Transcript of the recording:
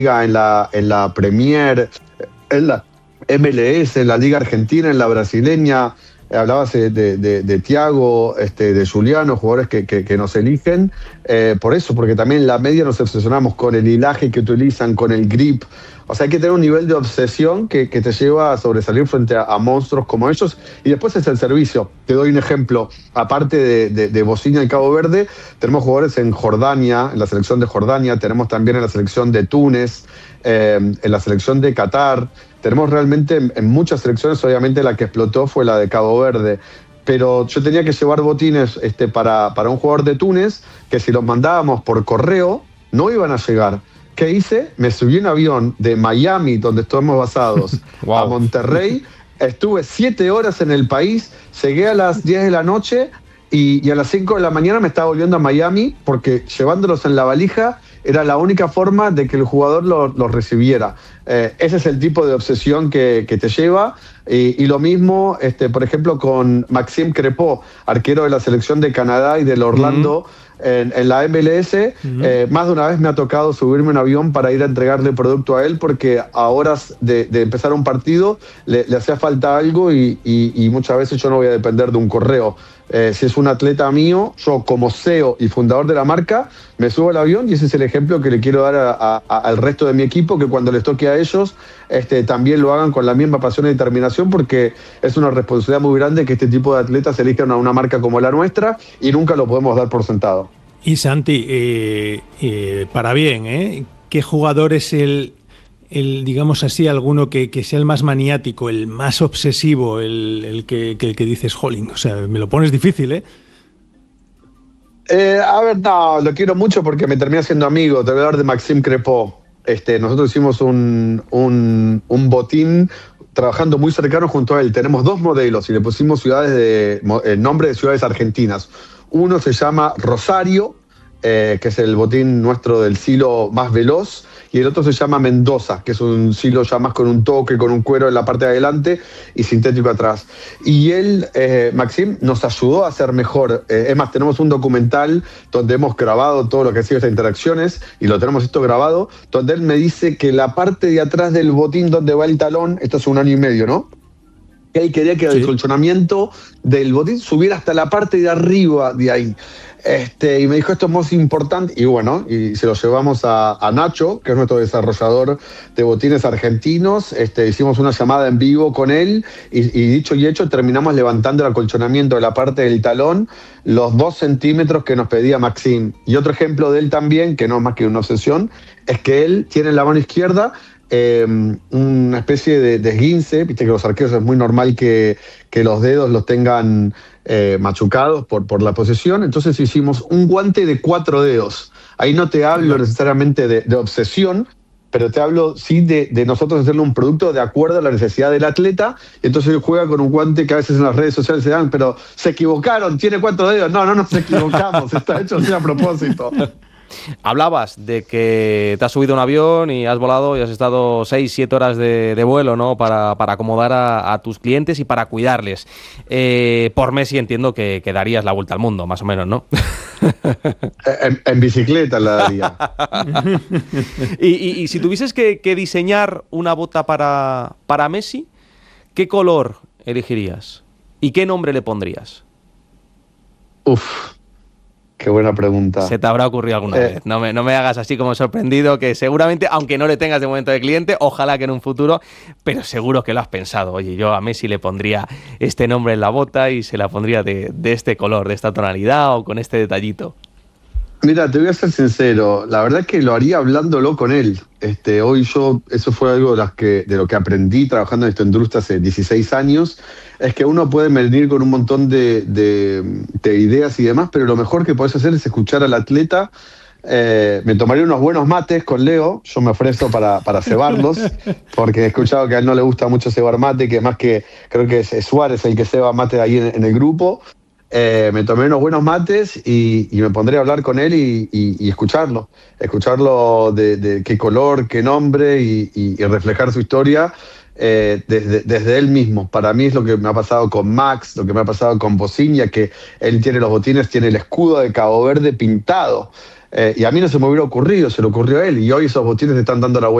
en la Premier, en la MLS, en la Liga Argentina, en la brasileña. Hablabas de Thiago, de Juliano, jugadores que nos eligen. Por eso, porque también en la media nos obsesionamos con el hilaje que utilizan, con el grip. O sea, hay que tener un nivel de obsesión que te lleva a sobresalir frente a monstruos como ellos. Y después es el servicio. Te doy un ejemplo. Aparte de Bosnia y Cabo Verde, tenemos jugadores en Jordania, en la selección de Jordania, tenemos también en la selección de Túnez, en la selección de Qatar. Tenemos realmente en muchas selecciones, obviamente la que explotó fue la de Cabo Verde. Pero yo tenía que llevar botines para un jugador de Túnez, que si los mandábamos por correo, no iban a llegar. ¿Qué hice? Me subí en un avión de Miami, donde estamos basados, wow, a Monterrey. Estuve 7 horas en el país, llegué a las 10 de la noche y a las 5 de la mañana me estaba volviendo a Miami, porque llevándolos en la valija era la única forma de que el jugador los recibiera. Ese es el tipo de obsesión que te lleva. Y lo mismo, por ejemplo, con Maxime Crépeau, arquero de la selección de Canadá y del Orlando, en la MLS. Más de una vez me ha tocado subirme en un avión para ir a entregarle producto a él, porque a horas de empezar un partido le hacía falta algo y muchas veces yo no voy a depender de un correo. Si es un atleta mío, yo como CEO y fundador de la marca, me subo al avión y ese es el ejemplo que le quiero dar al resto de mi equipo, que cuando les toque a ellos también lo hagan con la misma pasión y determinación, porque es una responsabilidad muy grande que este tipo de atletas elijan a una marca como la nuestra y nunca lo podemos dar por sentado. Y Santi, para bien, ¿qué jugador es el digamos así, alguno que sea el más maniático, el más obsesivo, el que dices, jolín, o sea, me lo pones difícil, ¿eh? A ver, no, lo quiero mucho porque me terminé siendo amigo. Te voy a hablar de Maxime Crépeau. Nosotros hicimos un botín trabajando muy cercano junto a él. Tenemos 2 modelos y le pusimos el nombre de ciudades argentinas. Uno se llama Rosario, que es el botín nuestro del silo más veloz, y el otro se llama Mendoza, que es un silo ya más con un toque, con un cuero en la parte de adelante y sintético atrás. Y él, Maxime, nos ayudó a hacer mejor. Es más, tenemos un documental donde hemos grabado todo lo que ha sido estas interacciones y lo tenemos esto grabado, donde él me dice que la parte de atrás del botín donde va el talón, esto es 1 año y medio, ¿no? Que él quería que el colchonamiento del botín subiera hasta la parte de arriba de ahí. Y me dijo, esto es más importante. Y bueno, y se lo llevamos a Nacho, que es nuestro desarrollador de botines argentinos. Hicimos una llamada en vivo con él y dicho y hecho, terminamos levantando el acolchonamiento de la parte del talón los 2 centímetros que nos pedía Maxime. Y otro ejemplo de él también, que no es más que una obsesión, es que él tiene en la mano izquierda una especie de esguince. Viste que los arqueros es muy normal que los dedos los tengan machucados por la posesión. Entonces hicimos un guante de 4 dedos. Ahí no te hablo necesariamente de obsesión, pero te hablo sí de nosotros hacerle un producto de acuerdo a la necesidad del atleta. Entonces él juega con un guante que a veces en las redes sociales se dan, pero se equivocaron, tiene 4 dedos. No nos equivocamos, está hecho así a propósito. Hablabas de que te has subido a un avión y has volado y has estado 6-7 horas de vuelo, ¿no? Para acomodar a tus clientes y para cuidarles. Por Messi entiendo que darías la vuelta al mundo, más o menos, ¿no? En bicicleta la daría. Y si tuvieses que diseñar una bota para Messi, ¿qué color elegirías? ¿Y qué nombre le pondrías? Qué buena pregunta. Se te habrá ocurrido alguna vez. No me hagas así como sorprendido, que seguramente, aunque no le tengas de momento de cliente, ojalá que en un futuro, pero seguro que lo has pensado. Oye, yo a Messi le pondría este nombre en la bota y se la pondría de este color, de esta tonalidad o con este detallito. Mira, te voy a ser sincero, la verdad es que lo haría hablándolo con él. Hoy eso fue algo de lo que aprendí trabajando en esta industria hace 16 años, es que uno puede venir con un montón de ideas y demás, pero lo mejor que podés hacer es escuchar al atleta. Me tomaría unos buenos mates con Leo, yo me ofrezco para cebarlos, porque he escuchado que a él no le gusta mucho cebar mate, que más que creo que es Suárez el que ceba mate ahí en el grupo. Me tomé unos buenos mates y me pondré a hablar con él y escucharlo de qué color, qué nombre y reflejar su historia desde él mismo. Para mí es lo que me ha pasado con Max, lo que me ha pasado con Bosnia, que él tiene los botines, tiene el escudo de Cabo Verde pintado. Y a mí no se me hubiera ocurrido, se le ocurrió a él. Y hoy esos botines están dando la vuelta